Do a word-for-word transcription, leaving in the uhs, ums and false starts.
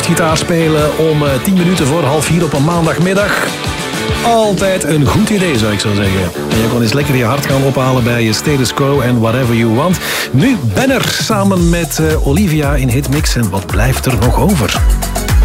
luchtgitaar spelen om uh, tien minuten voor half vier op een maandagmiddag. Altijd een goed idee, zou ik zo zeggen. En je kon eens lekker je hart gaan ophalen bij je Status Quo en Whatever You Want. Nu Benner samen met uh, Olivia in Hitmix. En wat blijft er nog over?